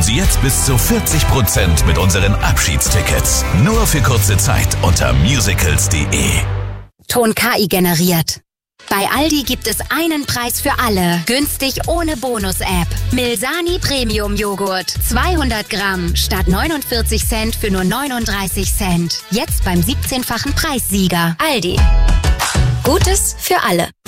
sparen Sie jetzt bis zu 40% mit unseren Abschiedstickets. Nur für kurze Zeit unter musicals.de. Ton KI generiert. Bei Aldi gibt es einen Preis für alle. Günstig ohne Bonus-App. Milsani Premium Joghurt. 200 Gramm statt 49 Cent für nur 39 Cent. Jetzt beim 17-fachen Preissieger. Aldi. Gutes für alle.